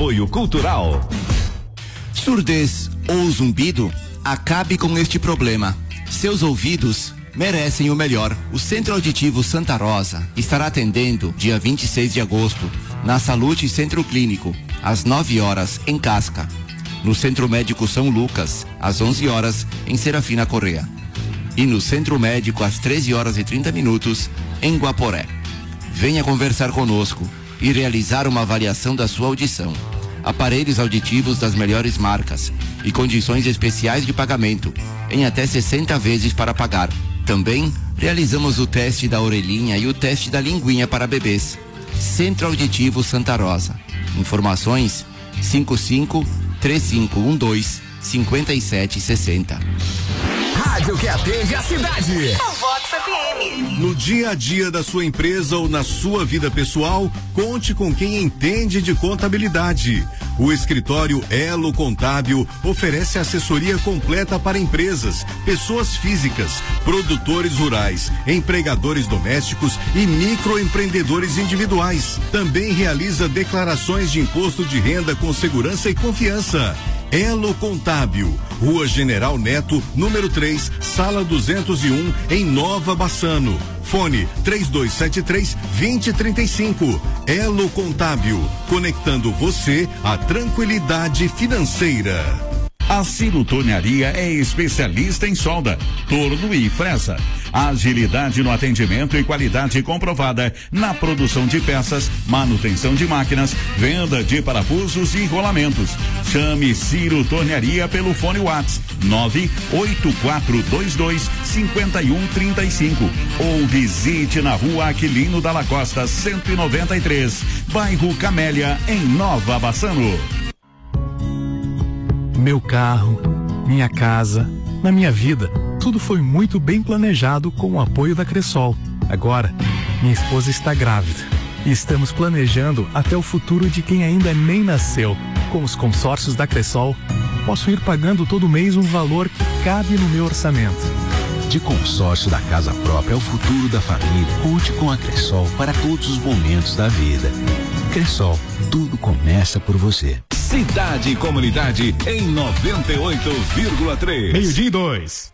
Apoio Cultural. Surdez ou zumbido? Acabe com este problema. Seus ouvidos merecem o melhor. O Centro Auditivo Santa Rosa estará atendendo dia 26 de agosto na Salute Centro Clínico, às 9 horas em Casca. No Centro Médico São Lucas, às 11 horas em Serafina Correa. E no Centro Médico às 13 horas e 30 minutos em Guaporé. Venha conversar conosco e realizar uma avaliação da sua audição. Aparelhos auditivos das melhores marcas e condições especiais de pagamento, em até 60 vezes para pagar. Também realizamos o teste da orelhinha e o teste da linguinha para bebês. Centro Auditivo Santa Rosa. Informações 55-3512-5760. Rádio que atende a cidade. O Vox FM. No dia a dia da sua empresa ou na sua vida pessoal, conte com quem entende de contabilidade. O escritório Elo Contábil oferece assessoria completa para empresas, pessoas físicas, produtores rurais, empregadores domésticos e microempreendedores individuais. Também realiza declarações de imposto de renda com segurança e confiança. Elo Contábil, Rua General Neto, número 3, Sala 201, em Nova Bassano. Fone 3273-2035. Elo Contábil, conectando você à tranquilidade financeira. A Ciro Tornearia é especialista em solda, torno e fresa. Agilidade no atendimento e qualidade comprovada na produção de peças, manutenção de máquinas, venda de parafusos e rolamentos. Chame Ciro Tornearia pelo fone WhatsApp 98422-5135 ou visite na Rua Aquilino Dalla Costa 193, bairro Camélia, em Nova Bassano. Meu carro, minha casa, na minha vida, tudo foi muito bem planejado com o apoio da Cressol. Agora, minha esposa está grávida e estamos planejando até o futuro de quem ainda nem nasceu. Com os consórcios da Cressol, posso ir pagando todo mês um valor que cabe no meu orçamento. De consórcio da casa própria ao futuro da família, conte com a Cressol para todos os momentos da vida. Cressol, tudo começa por você. Cidade e Comunidade em 98,3. 12:02.